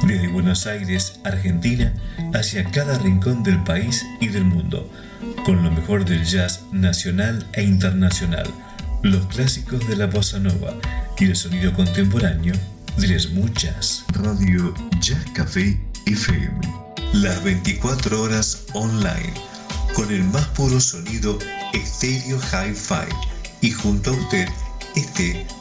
Desde Buenos Aires, Argentina, hacia cada rincón del país y del mundo, con lo mejor del jazz nacional e internacional, los clásicos de la bossa nova y el sonido contemporáneo de las muchas. Radio Jazz Café FM, las 24 horas online, con el más puro sonido estéreo hi-fi, y junto a usted esté